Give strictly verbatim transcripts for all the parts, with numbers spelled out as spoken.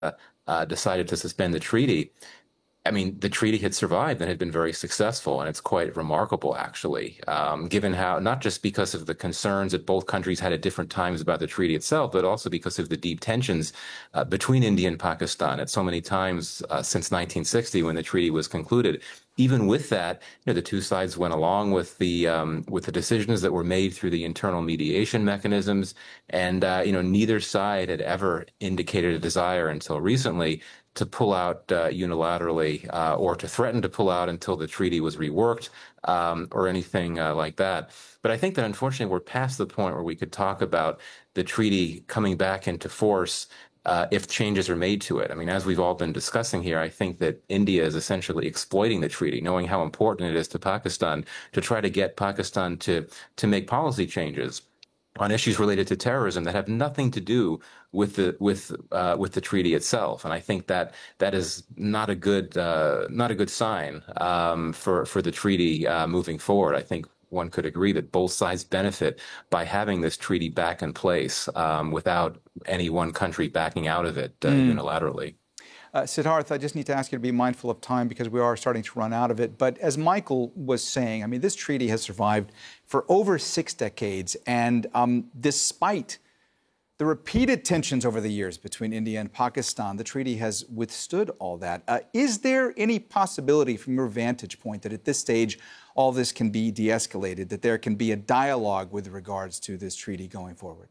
uh, decided to suspend the treaty, I mean, the treaty had survived and had been very successful, and it's quite remarkable, actually, um, given how, not just because of the concerns that both countries had at different times about the treaty itself, but also because of the deep tensions uh, between India and Pakistan at so many times uh, since nineteen sixty, when the treaty was concluded. Even with that, you know, the two sides went along with the um, with the decisions that were made through the internal mediation mechanisms, and uh, you know, neither side had ever indicated a desire until recently to pull out uh, unilaterally uh, or to threaten to pull out until the treaty was reworked um, or anything uh, like that. But I think that unfortunately we're past the point where we could talk about the treaty coming back into force uh, if changes are made to it. I mean, as we've all been discussing here, I think that India is essentially exploiting the treaty, knowing how important it is to Pakistan, to try to get Pakistan to, to make policy changes on issues related to terrorism that have nothing to do with the with uh, with the treaty itself, and I think that that is not a good uh, not a good sign um, for for the treaty uh, moving forward. I think one could agree that both sides benefit by having this treaty back in place um, without any one country backing out of it uh, mm. unilaterally. Uh, Siddharth, I just need to ask you to be mindful of time because we are starting to run out of it. But as Michael was saying, I mean, this treaty has survived for over six decades. And um, despite the repeated tensions over the years between India and Pakistan, the treaty has withstood all that. Uh, is there any possibility from your vantage point that at this stage all this can be de-escalated, that there can be a dialogue with regards to this treaty going forward?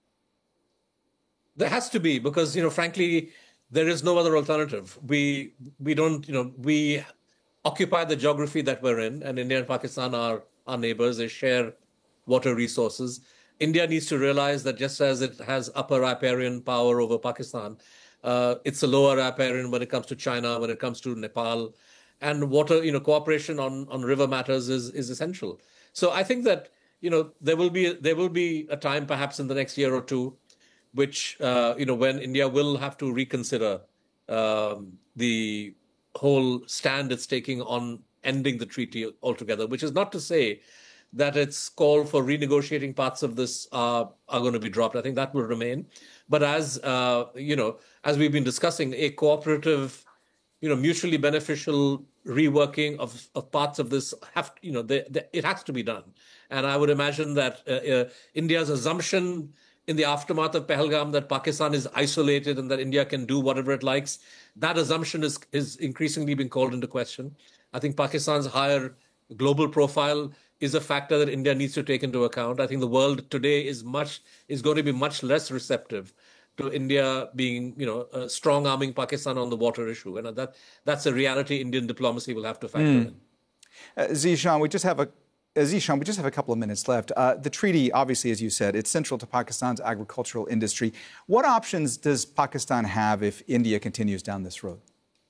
There has to be, because, you know, frankly, there is no other alternative. We we don't, you know, we occupy the geography that we're in, and India and Pakistan are our neighbors. They share water resources. India needs to realize that just as it has upper riparian power over Pakistan, uh, it's a lower riparian when it comes to China, when it comes to Nepal. And water, you know, cooperation on, on river matters is, is essential. So I think that, you know, there will be there will be a time perhaps in the next year or two which, uh, you know, when India will have to reconsider um, the whole stand it's taking on ending the treaty altogether, which is not to say that its call for renegotiating parts of this uh, are going to be dropped. I think that will remain. But as, uh, you know, as we've been discussing, a cooperative, you know, mutually beneficial reworking of, of parts of this, have you know, they, they, it has to be done. And I would imagine that uh, uh, India's assumption in the aftermath of Pahalgam that Pakistan is isolated and that India can do whatever it likes, that assumption is, is increasingly being called into question. I think Pakistan's higher global profile is a factor that India needs to take into account. I think the world today is much is going to be much less receptive to India being, you know, uh, strong-arming Pakistan on the water issue. And that that's a reality Indian diplomacy will have to factor mm. in. Uh, Zishan, we just have a Uh, Zishan, we just have a couple of minutes left. Uh, the treaty, obviously, as you said, it's central to Pakistan's agricultural industry. What options does Pakistan have if India continues down this road?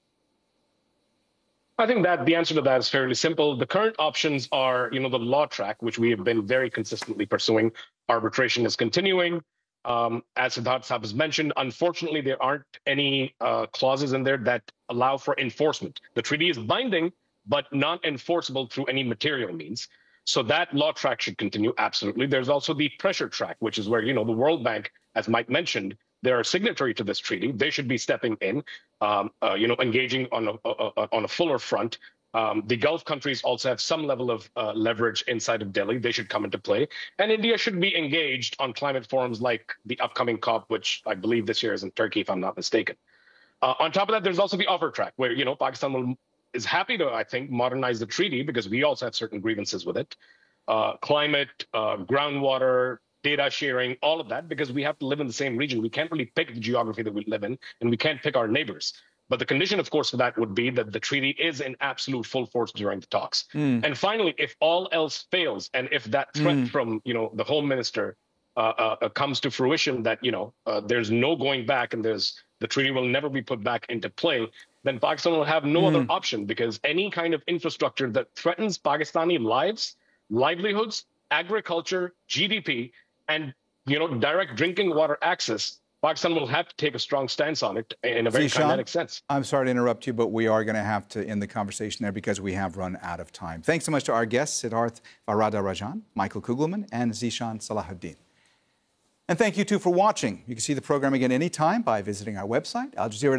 I think that the answer to that is fairly simple. The current options are, you know, the law track, which we have been very consistently pursuing. Arbitration is continuing. Um, as Siddharth Sahib has mentioned, unfortunately, there aren't any uh, clauses in there that allow for enforcement. The treaty is binding, but not enforceable through any material means. So that law track should continue, absolutely. There's also the pressure track, which is where, you know, the World Bank, as Mike mentioned, they're a signatory to this treaty. They should be stepping in, um, uh, you know, engaging on a, a, on a fuller front. Um, the Gulf countries also have some level of uh, leverage inside of Delhi. They should come into play. And India should be engaged on climate forums like the upcoming COP, which I believe this year is in Turkey, if I'm not mistaken. Uh, on top of that, there's also the offer track, where, you know, Pakistan will is happy to, I think, modernize the treaty because we also have certain grievances with it. Uh, climate, uh, groundwater, data sharing, all of that, because we have to live in the same region. We can't really pick the geography that we live in, and we can't pick our neighbors. But the condition, of course, for that would be that the treaty is in absolute full force during the talks. Mm. And finally, if all else fails, and if that threat mm. from, you know, the Home Minister uh, uh, comes to fruition, that, you know, uh, there's no going back and there's the treaty will never be put back into play, then Pakistan will have no mm. other option, because any kind of infrastructure that threatens Pakistani lives, livelihoods, agriculture, G D P, and, you know, direct drinking water access, Pakistan will have to take a strong stance on it in a very Zishan, kinetic sense. I'm sorry to interrupt you, but we are going to have to end the conversation there because we have run out of time. Thanks so much to our guests, Siddharth Varadarajan, Michael Kugelman, and Zishan Salahuddin. And thank you, too, for watching. You can see the program again anytime by visiting our website, Al Jazeera dot com.